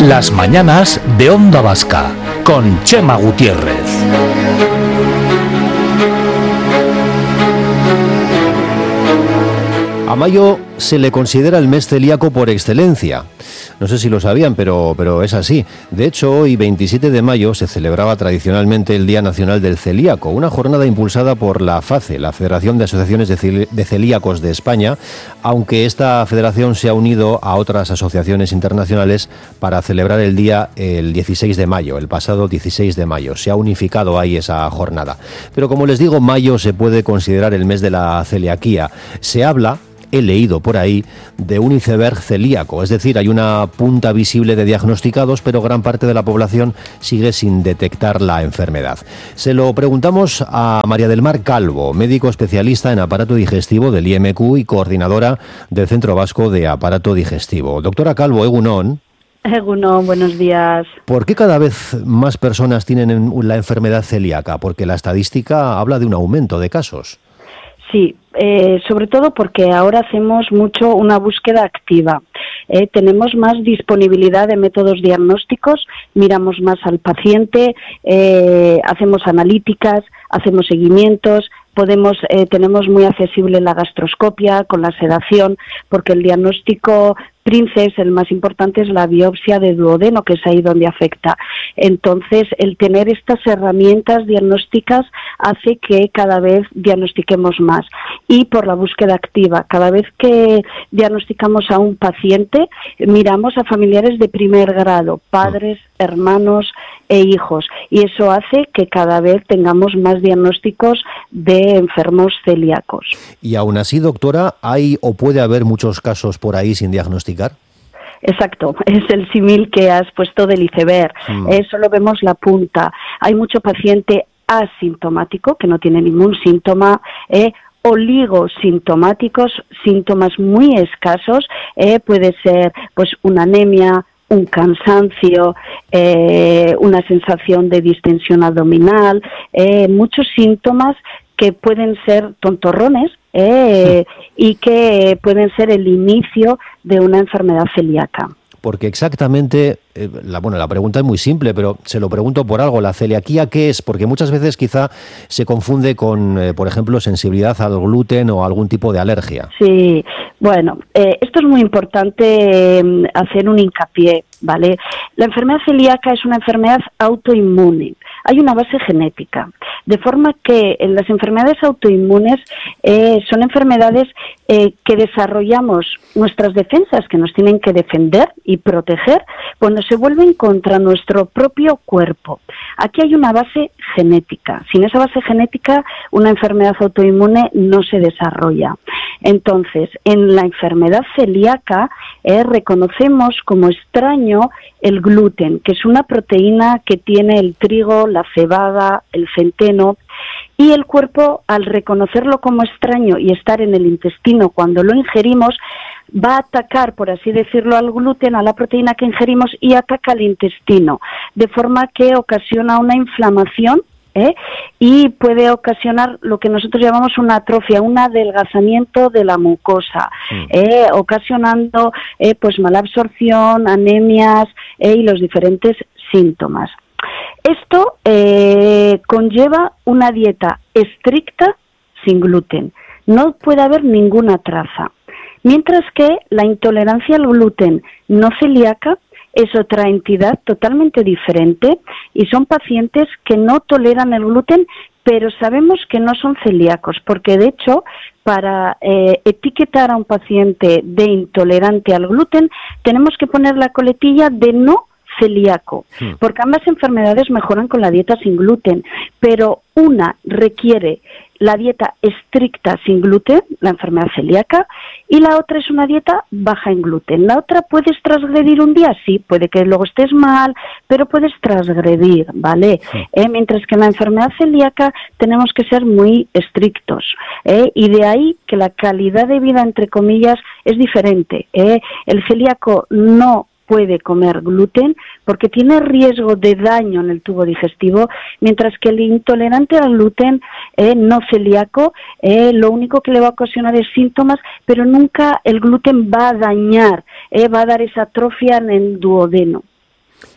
Las mañanas de Onda Vasca con Chema Gutiérrez. A mayo se le considera el mes celíaco por excelencia. No sé si lo sabían, pero es así. De hecho, hoy, 27 de mayo, se celebraba tradicionalmente el Día Nacional del Celíaco, una jornada impulsada por la FACE, la Federación de Asociaciones de Celíacos de España, aunque esta federación se ha unido a otras asociaciones internacionales para celebrar el día el 16 de mayo, el pasado 16 de mayo. Se ha unificado ahí esa jornada. Pero como les digo, mayo se puede considerar el mes de la celiaquía. Se habla, he leído por ahí, de un iceberg celíaco, es decir, hay una punta visible de diagnosticados, pero gran parte de la población sigue sin detectar la enfermedad. Se lo preguntamos a María del Mar Calvo, médico especialista en aparato digestivo del IMQ y coordinadora del Centro Vasco de Aparato Digestivo. Doctora Calvo, egunon. Egunon, buenos días. ¿Por qué cada vez más personas tienen la enfermedad celíaca? Porque la estadística habla de un aumento de casos. Sí, sobre todo porque ahora hacemos mucho una búsqueda activa. Tenemos más disponibilidad de métodos diagnósticos, miramos más al paciente, hacemos analíticas, hacemos seguimientos, tenemos muy accesible la gastroscopia con la sedación, porque el diagnóstico princes, el más importante, es la biopsia de duodeno, que es ahí donde afecta. Entonces, el tener estas herramientas diagnósticas hace que cada vez diagnostiquemos más. Y por la búsqueda activa, cada vez que diagnosticamos a un paciente, miramos a familiares de primer grado, padres, hermanos e hijos. Y eso hace que cada vez tengamos más diagnósticos de enfermos celíacos. Y aún así, doctora, ¿hay o puede haber muchos casos por ahí sin diagnosticar? Exacto, es el símil que has puesto del iceberg. Solo vemos la punta. Hay mucho paciente asintomático que no tiene ningún síntoma, oligosintomáticos, síntomas muy escasos, puede ser pues una anemia, un cansancio, una sensación de distensión abdominal, muchos síntomas que pueden ser tontorrones y que pueden ser el inicio de una enfermedad celíaca. Porque exactamente, la pregunta es muy simple, pero se lo pregunto por algo, ¿la celiaquía qué es? Porque muchas veces quizá se confunde con, por ejemplo, sensibilidad al gluten o algún tipo de alergia. Sí, bueno, esto es muy importante hacer un hincapié, ¿vale? La enfermedad celíaca es una enfermedad autoinmune. Hay una base genética, de forma que en las enfermedades autoinmunes son enfermedades que desarrollamos nuestras defensas, que nos tienen que defender y proteger cuando se vuelven contra nuestro propio cuerpo. Aquí hay una base genética. Sin esa base genética, una enfermedad autoinmune no se desarrolla. Entonces, en la enfermedad celíaca reconocemos como extraño el gluten, que es una proteína que tiene el trigo, la cebada, el centeno, y el cuerpo, al reconocerlo como extraño y estar en el intestino cuando lo ingerimos, va a atacar, por así decirlo, al gluten, a la proteína que ingerimos, y ataca al intestino, de forma que ocasiona una inflamación y puede ocasionar lo que nosotros llamamos una atrofia, un adelgazamiento de la mucosa, ocasionando pues mala absorción, anemias y los diferentes síntomas. Esto conlleva una dieta estricta sin gluten. No puede haber ninguna traza. Mientras que la intolerancia al gluten no celíaca es otra entidad totalmente diferente y son pacientes que no toleran el gluten, pero sabemos que no son celíacos, porque de hecho para etiquetar a un paciente de intolerante al gluten tenemos que poner la coletilla de no celíaco, porque ambas enfermedades mejoran con la dieta sin gluten, pero una requiere la dieta estricta sin gluten, la enfermedad celíaca, y la otra es una dieta baja en gluten. La otra puedes transgredir un día, sí, puede que luego estés mal, pero puedes transgredir, ¿vale? Mientras que en la enfermedad celíaca tenemos que ser muy estrictos, y de ahí que la calidad de vida, entre comillas, es diferente. El celíaco no puede comer gluten porque tiene riesgo de daño en el tubo digestivo, mientras que el intolerante al gluten no celíaco lo único que le va a ocasionar es síntomas, pero nunca el gluten va a dañar, va a dar esa atrofia en el duodeno.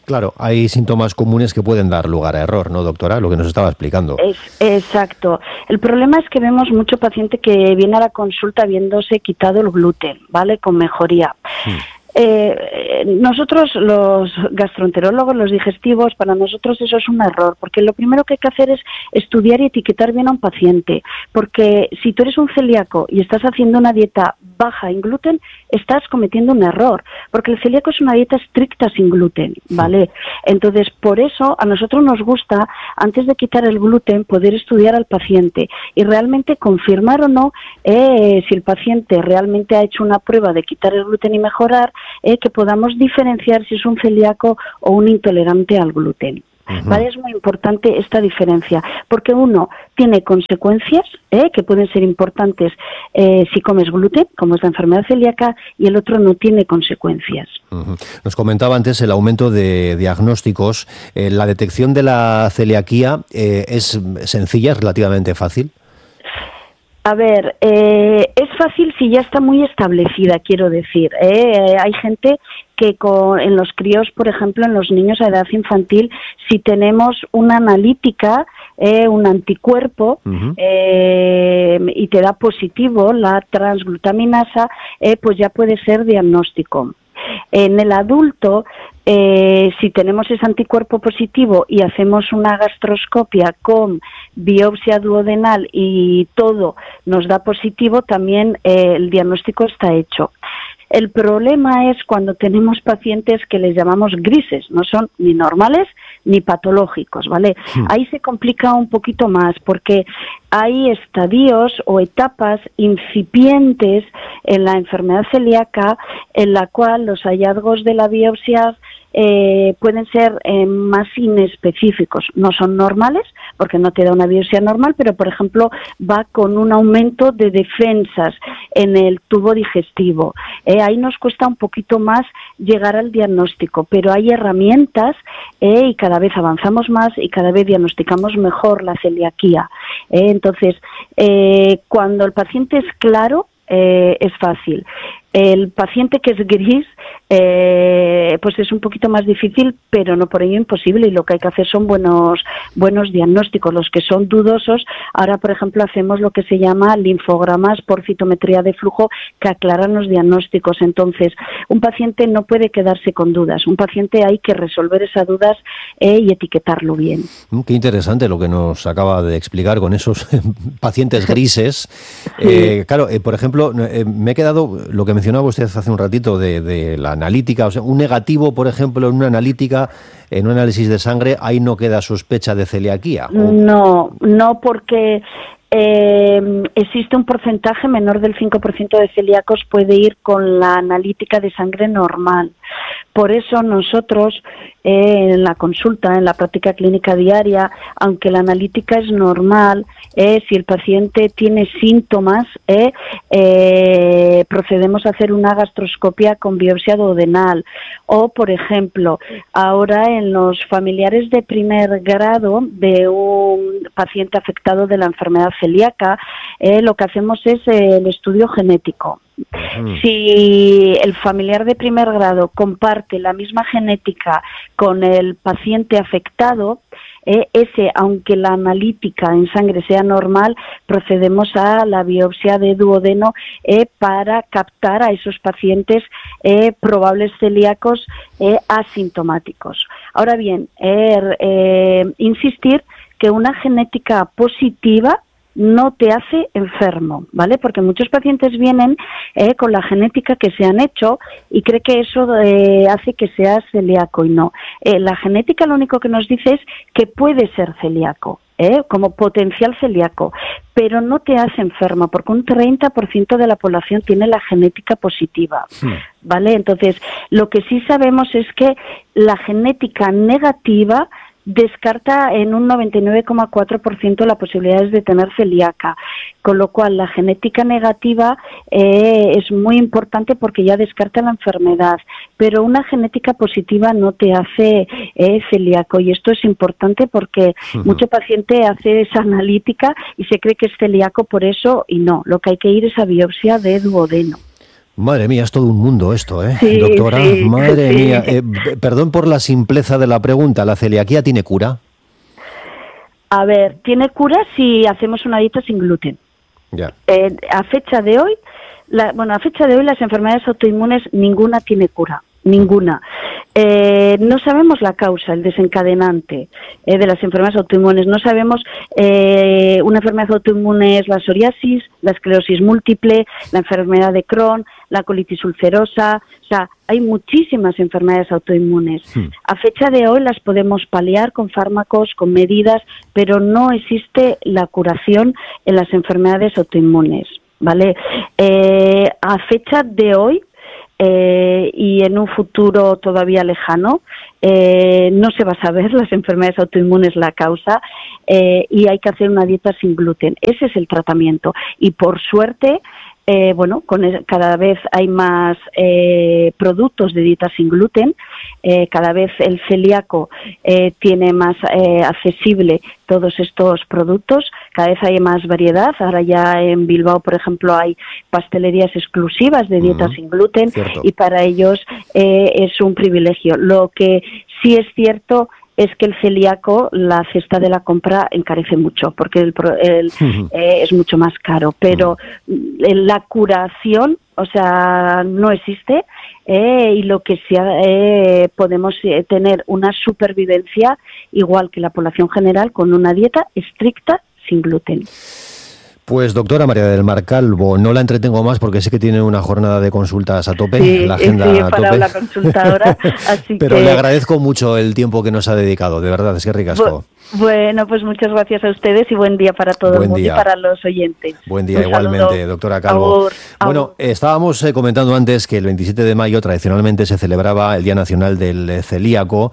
Claro, hay síntomas comunes que pueden dar lugar a error, ¿no, doctora? Lo que nos estaba explicando. Exacto. El problema es que vemos mucho paciente que viene a la consulta habiéndose quitado el gluten, ¿vale? Con mejoría. Nosotros los gastroenterólogos, los digestivos, para nosotros eso es un error, porque lo primero que hay que hacer es estudiar y etiquetar bien a un paciente, porque si tú eres un celíaco y estás haciendo una dieta baja en gluten, estás cometiendo un error, porque el celíaco es una dieta estricta sin gluten, ¿vale? Entonces, por eso a nosotros nos gusta, antes de quitar el gluten, poder estudiar al paciente y realmente confirmar o no si el paciente realmente ha hecho una prueba de quitar el gluten y mejorar, que podamos diferenciar si es un celíaco o un intolerante al gluten. ¿Vale? Es muy importante esta diferencia, porque uno tiene consecuencias que pueden ser importantes si comes gluten, como es la enfermedad celíaca, y el otro no tiene consecuencias. Nos comentaba antes el aumento de diagnósticos. ¿La detección de la celiaquía es sencilla, es relativamente fácil? A ver, es fácil si ya está muy establecida, quiero decir. Hay gente que en los críos, por ejemplo, en los niños a edad infantil, si tenemos una analítica, un anticuerpo, y te da positivo la transglutaminasa, pues ya puede ser diagnóstico. En el adulto, si tenemos ese anticuerpo positivo y hacemos una gastroscopia con biopsia duodenal y todo nos da positivo, también el diagnóstico está hecho. El problema es cuando tenemos pacientes que les llamamos grises, no son ni normales ni patológicos, ¿vale? Ahí se complica un poquito más porque hay estadios o etapas incipientes en la enfermedad celíaca en la cual los hallazgos de la biopsia pueden ser más inespecíficos. No son normales, porque no te da una biopsia normal, pero, por ejemplo, va con un aumento de defensas en el tubo digestivo. Ahí nos cuesta un poquito más llegar al diagnóstico, pero hay herramientas y cada vez avanzamos más y cada vez diagnosticamos mejor la celiaquía. Entonces, cuando el paciente es claro, es fácil. El paciente que es gris, pues es un poquito más difícil, pero no por ello imposible, y lo que hay que hacer son buenos diagnósticos. Los que son dudosos, ahora por ejemplo hacemos lo que se llama linfogramas por citometría de flujo que aclaran los diagnósticos. Entonces, un paciente no puede quedarse con dudas, un paciente hay que resolver esas dudas y etiquetarlo bien. Qué interesante lo que nos acaba de explicar con esos pacientes grises. Claro, por ejemplo, me he quedado lo que mencionaba usted hace un ratito de la analítica, o sea, un negativo, por ejemplo, en una analítica, en un análisis de sangre, ahí no queda sospecha de celiaquía. No, porque existe un porcentaje menor del 5% de celíacos puede ir con la analítica de sangre normal. Por eso nosotros en la consulta, en la práctica clínica diaria, aunque la analítica es normal, si el paciente tiene síntomas, procedemos a hacer una gastroscopia con biopsia duodenal. O, por ejemplo, ahora en los familiares de primer grado de un paciente afectado de la enfermedad celíaca, lo que hacemos es el estudio genético. Si el familiar de primer grado comparte la misma genética con el paciente afectado, aunque la analítica en sangre sea normal, procedemos a la biopsia de duodeno para captar a esos pacientes probables celíacos asintomáticos. Ahora bien, insistir que una genética positiva no te hace enfermo, ¿vale? Porque muchos pacientes vienen con la genética que se han hecho y cree que eso hace que seas celíaco, y no. La genética lo único que nos dice es que puede ser celíaco, como potencial celíaco, pero no te hace enfermo, porque un 30% de la población tiene la genética positiva, ¿vale? Entonces, lo que sí sabemos es que la genética negativa descarta en un 99,4% las posibilidades de tener celíaca, con lo cual la genética negativa es muy importante porque ya descarta la enfermedad, pero una genética positiva no te hace celíaco, y esto es importante porque mucho paciente hace esa analítica y se cree que es celíaco por eso, y no, lo que hay que ir es a biopsia de duodeno. Madre mía, es todo un mundo esto, ¿eh, Sí, doctora? sí, Madre sí. mía. Perdón por la simpleza de la pregunta, ¿la celiaquía tiene cura? A ver, tiene cura si hacemos una dieta sin gluten. Ya. A fecha de hoy, a fecha de hoy las enfermedades autoinmunes ninguna tiene cura, ninguna. No sabemos la causa, el desencadenante de las enfermedades autoinmunes. No sabemos, una enfermedad autoinmune es la psoriasis, la esclerosis múltiple, la enfermedad de Crohn, la colitis ulcerosa. O sea, hay muchísimas enfermedades autoinmunes. A fecha de hoy las podemos paliar con fármacos, con medidas, pero no existe la curación en las enfermedades autoinmunes, ¿vale? A fecha de hoy, y en un futuro todavía lejano, no se va a saber las enfermedades autoinmunes la causa, y hay que hacer una dieta sin gluten. Ese es el tratamiento. Y por suerte, cada vez hay más productos de dieta sin gluten, cada vez el celíaco tiene más accesible todos estos productos, cada vez hay más variedad. Ahora ya en Bilbao, por ejemplo, hay pastelerías exclusivas de dieta sin gluten. Cierto. Y para ellos es un privilegio. Lo que sí es cierto es que el celíaco, la cesta de la compra encarece mucho, porque es mucho más caro, pero la curación, o sea, no existe, y lo que sí podemos tener una supervivencia igual que la población general con una dieta estricta sin gluten. Pues doctora María del Mar Calvo, no la entretengo más porque sé que tiene una jornada de consultas a tope, Sí, la agenda sí, he a parado tope. la consulta ahora, así Pero que... le agradezco mucho el tiempo que nos ha dedicado, de verdad, es que ricasco. Bueno, pues muchas gracias a ustedes y buen día para todo el mundo y para los oyentes. Buen día Un igualmente, saludo. doctora Calvo. Agur, Bueno, agur. estábamos comentando antes que el 27 de mayo tradicionalmente se celebraba el Día Nacional del Celíaco.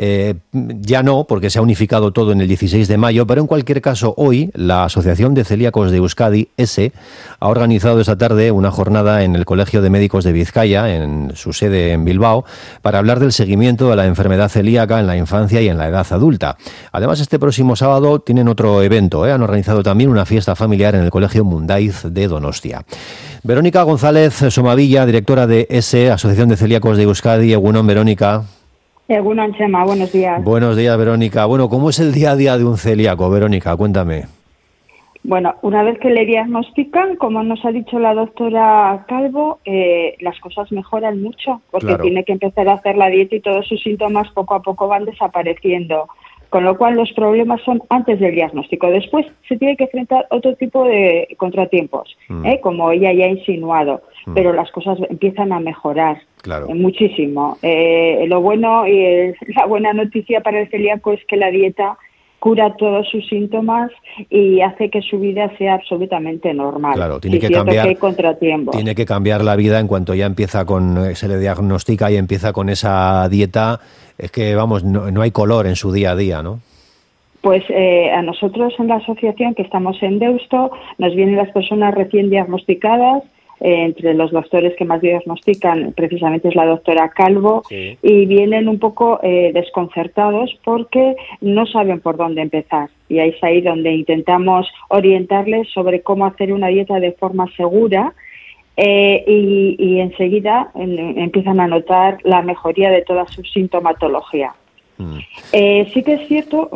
Ya no, porque se ha unificado todo en el 16 de mayo, pero en cualquier caso hoy la Asociación de Celíacos de Euskadi, ESE, ha organizado esta tarde una jornada en el Colegio de Médicos de Vizcaya, en su sede en Bilbao, para hablar del seguimiento de la enfermedad celíaca en la infancia y en la edad adulta. Además, este próximo sábado tienen otro evento, han organizado también una fiesta familiar en el Colegio Mundaiz de Donostia. Verónica González Somavilla, directora de ESE, Asociación de Celíacos de Euskadi. Egunon, Verónica. Egunon, Chema, buenos días. Buenos días, Verónica. Bueno, ¿cómo es el día a día de un celíaco, Verónica? Cuéntame. Bueno, una vez que le diagnostican, como nos ha dicho la doctora Calvo, las cosas mejoran mucho, porque Claro. tiene que empezar a hacer la dieta y todos sus síntomas poco a poco van desapareciendo. Con lo cual los problemas son antes del diagnóstico. Después se tiene que enfrentar otro tipo de contratiempos, como ella ya ha insinuado, pero las cosas empiezan a mejorar. Claro. Muchísimo. Lo bueno y la buena noticia para el celíaco es que la dieta cura todos sus síntomas y hace que su vida sea absolutamente normal. Claro, tiene que cierto cambiar. Que hay contratiempos. Tiene que cambiar la vida en cuanto ya empieza se le diagnostica y empieza con esa dieta. Es que, vamos, no hay color en su día a día, ¿no? Pues a nosotros en la asociación que estamos en Deusto nos vienen las personas recién diagnosticadas. Entre los doctores que más diagnostican precisamente es la doctora Calvo, sí. Y vienen un poco desconcertados porque no saben por dónde empezar. Y es ahí donde intentamos orientarles sobre cómo hacer una dieta de forma segura y enseguida empiezan a notar la mejoría de toda su sintomatología. Sí que es cierto,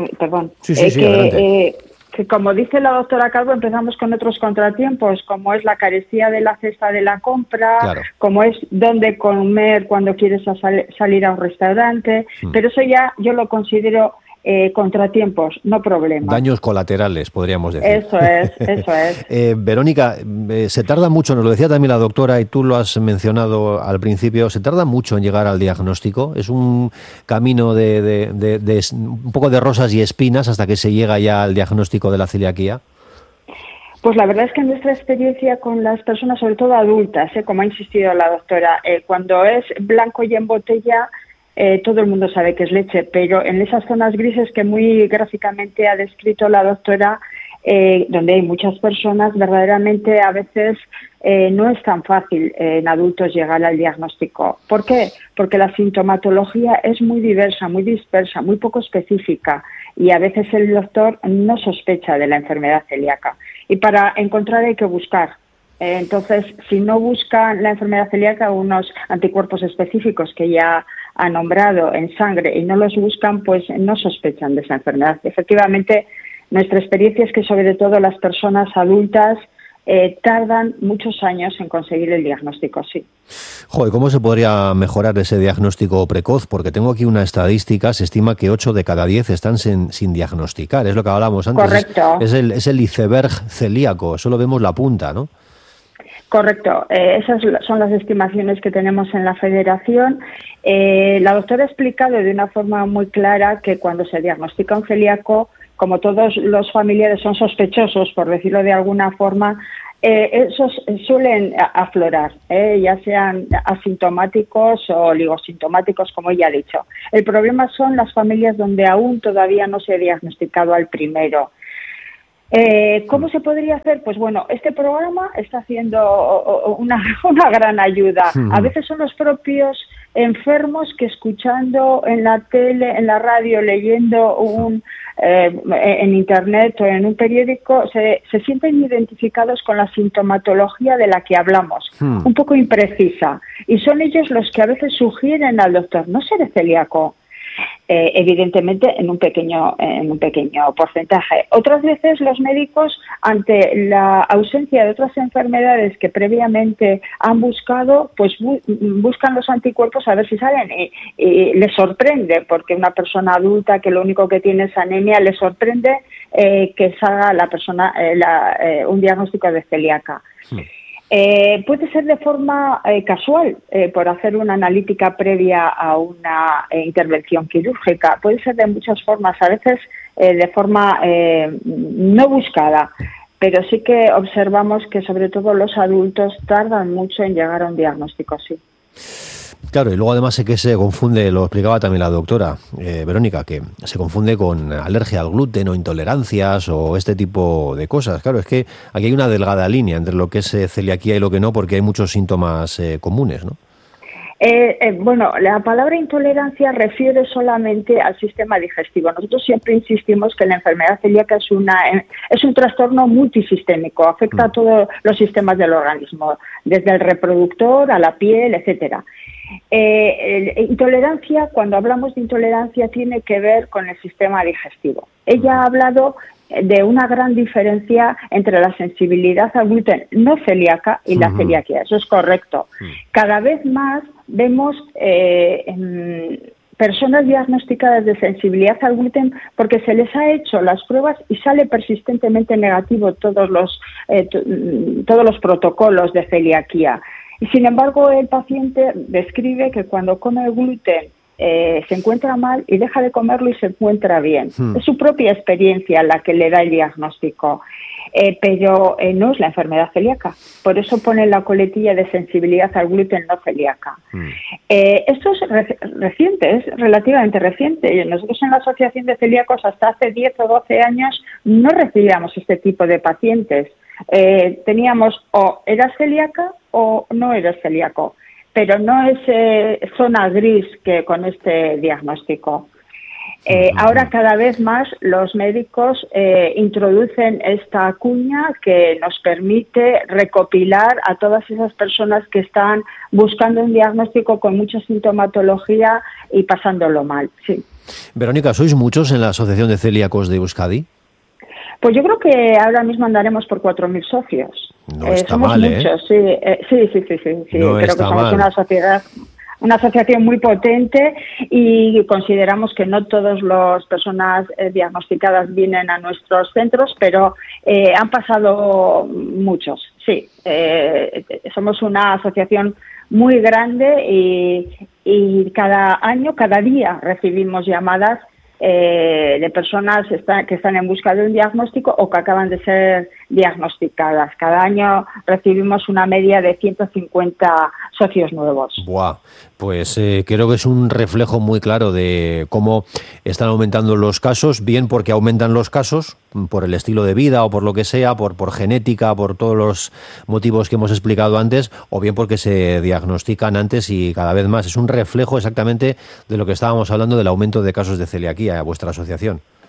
que como dice la doctora Calvo, empezamos con otros contratiempos, como es la carestía de la cesta de la compra, claro. Como es dónde comer cuando quieres salir a un restaurante, pero eso ya yo lo considero contratiempos, no problemas. Daños colaterales, podríamos decir. Eso es. Verónica, se tarda mucho, nos lo decía también la doctora y tú lo has mencionado al principio, se tarda mucho en llegar al diagnóstico. Es un camino de un poco de rosas y espinas hasta que se llega ya al diagnóstico de la celiaquía. Pues la verdad es que en nuestra experiencia con las personas, sobre todo adultas, como ha insistido la doctora, cuando es blanco y en botella, todo el mundo sabe que es leche, pero en esas zonas grises que muy gráficamente ha descrito la doctora, donde hay muchas personas, verdaderamente a veces no es tan fácil en adultos llegar al diagnóstico. ¿Por qué? Porque la sintomatología es muy diversa, muy dispersa, muy poco específica y a veces el doctor no sospecha de la enfermedad celíaca. Y para encontrar hay que buscar. Entonces, si no buscan la enfermedad celíaca, unos anticuerpos específicos que ya ha nombrado en sangre y no los buscan, pues no sospechan de esa enfermedad. Efectivamente, nuestra experiencia es que sobre todo las personas adultas tardan muchos años en conseguir el diagnóstico, sí. Joder, ¿cómo se podría mejorar ese diagnóstico precoz? Porque tengo aquí una estadística, se estima que 8 de cada 10 están sin diagnosticar, es lo que hablábamos antes. Correcto. Es el iceberg celíaco, solo vemos la punta, ¿no? Correcto, esas son las estimaciones que tenemos en la Federación. La doctora ha explicado de una forma muy clara que cuando se diagnostica un celíaco, como todos los familiares son sospechosos, por decirlo de alguna forma, esos suelen aflorar, ya sean asintomáticos o oligosintomáticos, como ella ha dicho. El problema son las familias donde aún todavía no se ha diagnosticado al primero. ¿Cómo se podría hacer? Pues bueno, este programa está haciendo una gran ayuda. A veces son los propios enfermos que escuchando en la tele, en la radio, leyendo en internet o en un periódico, se sienten identificados con la sintomatología de la que hablamos, un poco imprecisa. Y son ellos los que a veces sugieren al doctor, ¿no seré celíaco? Evidentemente en un pequeño porcentaje. Otras veces los médicos, ante la ausencia de otras enfermedades que previamente han buscado, pues buscan los anticuerpos a ver si salen y les sorprende, porque una persona adulta que lo único que tiene es anemia, les sorprende que salga la persona un diagnóstico de celíaca. Puede ser de forma casual, por hacer una analítica previa a una intervención quirúrgica. Puede ser de muchas formas, a veces de forma no buscada, pero sí que observamos que sobre todo los adultos tardan mucho en llegar a un diagnóstico, sí. Claro, y luego además sé que se confunde, lo explicaba también la doctora Verónica, que se confunde con alergia al gluten o intolerancias o este tipo de cosas. Claro, es que aquí hay una delgada línea entre lo que es celiaquía y lo que no, porque hay muchos síntomas comunes, ¿no? Bueno, la palabra intolerancia refiere solamente al sistema digestivo. Nosotros siempre insistimos que la enfermedad celíaca es un trastorno multisistémico, afecta a todos los sistemas del organismo, desde el reproductor a la piel, etcétera. Intolerancia, cuando hablamos de intolerancia, tiene que ver con el sistema digestivo. Ella ha hablado de una gran diferencia entre la sensibilidad al gluten no celíaca y la celiaquía. Eso es correcto. Cada vez más vemos personas diagnosticadas de sensibilidad al gluten porque se les ha hecho las pruebas y sale persistentemente negativo todos los protocolos de celiaquía. Y sin embargo, el paciente describe que cuando come gluten se encuentra mal y deja de comerlo y se encuentra bien. Es su propia experiencia la que le da el diagnóstico, pero no es la enfermedad celíaca. Por eso pone la coletilla de sensibilidad al gluten no celíaca. Esto es reciente, es relativamente reciente. Nosotros en la Asociación de Celíacos hasta hace 10 o 12 años no recibíamos este tipo de pacientes. Teníamos o eras celíaca o no eras celíaco, pero no es zona gris que con este diagnóstico. Ahora cada vez más los médicos introducen esta cuña que nos permite recopilar a todas esas personas que están buscando un diagnóstico con mucha sintomatología y pasándolo mal. Sí. Verónica, ¿sois muchos en la Asociación de Celíacos de Euskadi? Pues yo creo que ahora mismo andaremos por 4.000 socios. No está somos mal, muchos, sí. Sí. No creo que somos una asociación muy potente y consideramos que no todas las personas diagnosticadas vienen a nuestros centros, pero han pasado muchos, sí. Somos una asociación muy grande y cada día recibimos llamadas de personas que están en busca de un diagnóstico o que acaban de ser diagnosticadas. Cada año recibimos una media de 150 socios nuevos. Buah, pues creo que es un reflejo muy claro de cómo están aumentando los casos, bien porque aumentan los casos por el estilo de vida o por lo que sea, por genética, por todos los motivos que hemos explicado antes, o bien porque se diagnostican antes y cada vez más. Es un reflejo exactamente de lo que estábamos hablando del aumento de casos de celiaquía a vuestra asociación.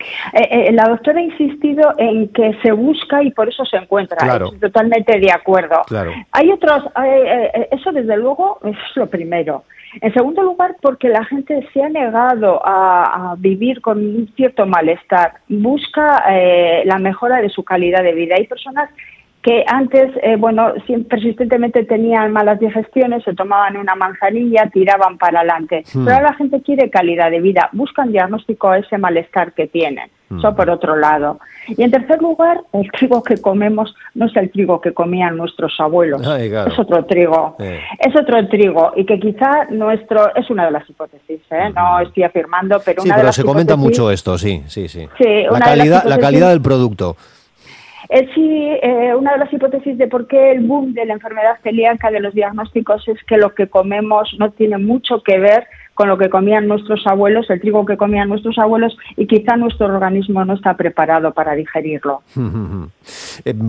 La doctora ha insistido en que se busca y por eso se encuentra. Claro. Estoy totalmente de acuerdo. Claro. Hay otros, eso desde luego es lo primero. En segundo lugar, porque la gente se ha negado a vivir con un cierto malestar. Busca la mejora de su calidad de vida. Hay personas que antes, persistentemente tenían malas digestiones, se tomaban una manzanilla, tiraban para adelante. Pero ahora la gente quiere calidad de vida, buscan diagnóstico a ese malestar que tienen. Eso por otro lado. Y en tercer lugar, el trigo que comemos no es el trigo que comían nuestros abuelos. Ay, claro. Es otro trigo. Es otro trigo. Y que quizá es una de las hipótesis, no estoy afirmando, pero sí, una pero de las se hipótesis... comenta mucho esto, sí. La calidad del producto. Una de las hipótesis de por qué el boom de la enfermedad celíaca, de los diagnósticos, es que lo que comemos no tiene mucho que ver con lo que comían nuestros abuelos, el trigo que comían nuestros abuelos, y quizá nuestro organismo no está preparado para digerirlo.